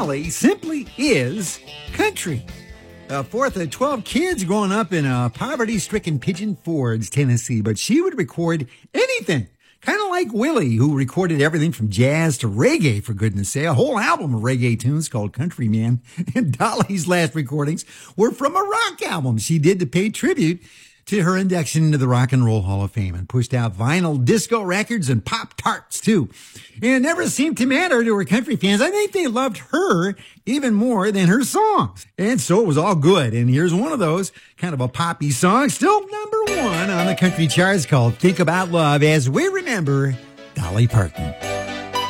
Dolly simply is country. A fourth of 12 kids growing up in poverty-stricken Pigeon Forge, Tennessee, but she would record anything. Kind of like Willie, who recorded everything from jazz to reggae, for goodness sake. A whole album of reggae tunes called Countryman. And Dolly's last recordings were from a rock album she did to pay tribute to her induction into the Rock and Roll Hall of Fame, and pushed out vinyl disco records and Pop-Tarts, too. And it never seemed to matter to her country fans. I think they loved her even more than her songs. And so it was all good. And here's one of those, kind of a poppy song, still number one on the country charts, called Think About Love, as we remember Dolly Parton.